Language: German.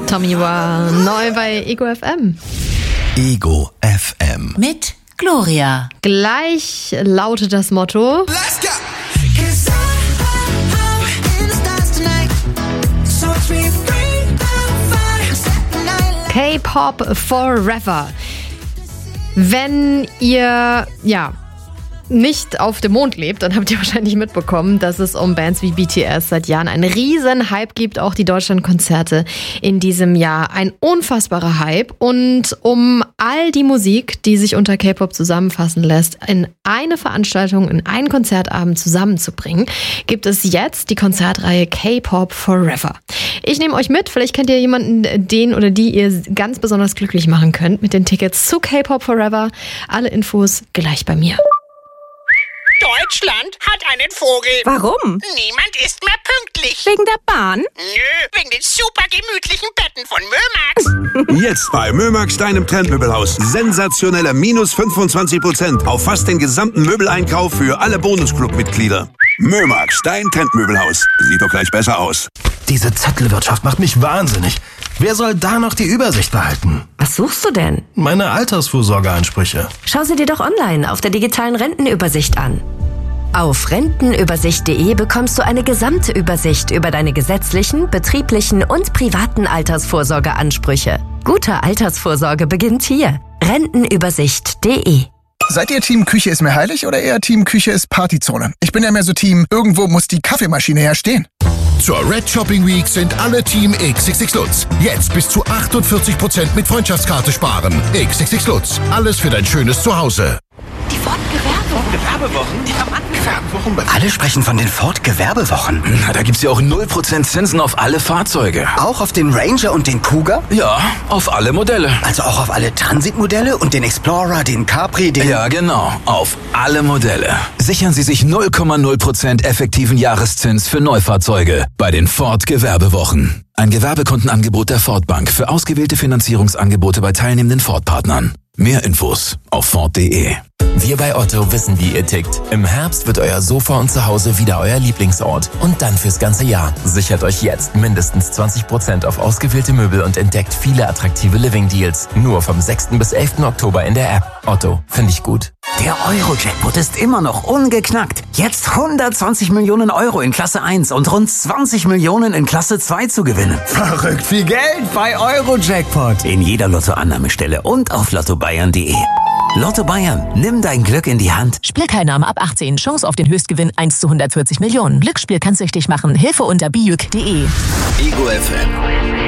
Tommy war neu bei Ego FM. Ego FM. Mit Gloria. Gleich lautet das Motto: Let's go! K-Pop Forever. Wenn ihr, nicht auf dem Mond lebt, dann habt ihr wahrscheinlich mitbekommen, dass es um Bands wie BTS seit Jahren einen riesen Hype gibt, auch die Deutschlandkonzerte in diesem Jahr. Ein unfassbarer Hype. Und um all die Musik, die sich unter K-Pop zusammenfassen lässt, in eine Veranstaltung, in einen Konzertabend zusammenzubringen, gibt es jetzt die Konzertreihe K-Pop Forever. Ich nehme euch mit, vielleicht kennt ihr jemanden, den oder die ihr ganz besonders glücklich machen könnt mit den Tickets zu K-Pop Forever. Alle Infos gleich bei mir. Deutschland hat einen Vogel. Warum? Niemand ist mehr pünktlich. Wegen der Bahn? Nö, wegen den super gemütlichen Betten von Mömax. Jetzt bei Mömax, deinem Trendmöbelhaus. Sensationelle minus 25% auf fast den gesamten Möbeleinkauf für alle Bonusclub-Mitglieder. Mömax, dein Trendmöbelhaus. Sieht doch gleich besser aus. Diese Zettelwirtschaft macht mich wahnsinnig. Wer soll da noch die Übersicht behalten? Was suchst du denn? Meine Altersvorsorgeansprüche. Schau sie dir doch online auf der digitalen Rentenübersicht an. Auf rentenübersicht.de bekommst du eine gesamte Übersicht über deine gesetzlichen, betrieblichen und privaten Altersvorsorgeansprüche. Gute Altersvorsorge beginnt hier. Rentenübersicht.de. Seid ihr Team Küche ist mir heilig oder eher Team Küche ist Partyzone? Ich bin ja mehr so Team, irgendwo muss die Kaffeemaschine ja stehen. Zur Red Shopping Week sind alle Team XXX Lutz. Jetzt bis zu 48% mit Freundschaftskarte sparen. XXX Lutz. Alles für dein schönes Zuhause. Die Ford-Gewerbewochen? Ja, Mann, Gewerbewochen. Alle sprechen von den Ford-Gewerbewochen. Na, da gibt's ja auch 0% Zinsen auf alle Fahrzeuge. Auch auf den Ranger und den Cougar? Ja, auf alle Modelle. Also auch auf alle Transitmodelle und den Explorer, den Capri, den... Ja, genau. Auf alle Modelle. Sichern Sie sich 0,0% effektiven Jahreszins für Neufahrzeuge bei den Ford-Gewerbewochen. Ein Gewerbekundenangebot der Ford Bank für ausgewählte Finanzierungsangebote bei teilnehmenden Ford-Partnern. Mehr Infos auf Ford.de. Wir bei Otto wissen, wie ihr tickt. Im Herbst wird euer Sofa und Zuhause wieder euer Lieblingsort. Und dann fürs ganze Jahr. Sichert euch jetzt mindestens 20% auf ausgewählte Möbel und entdeckt viele attraktive Living-Deals. Nur vom 6. bis 11. Oktober in der App. Otto, finde ich gut. Der Euro-Jackpot ist immer noch ungeknackt. Jetzt 120 Millionen Euro in Klasse 1 und rund 20 Millionen in Klasse 2 zu gewinnen. Verrückt viel Geld bei Euro-Jackpot. In jeder Lottoannahmestelle und auf lottobayern.de. Lotto Bayern, nimm dein Glück in die Hand. Spielteilnahme ab 18. Chance auf den Höchstgewinn 1 zu 140 Millionen. Glücksspiel kann süchtig machen. Hilfe unter bijuk.de. Ego FM.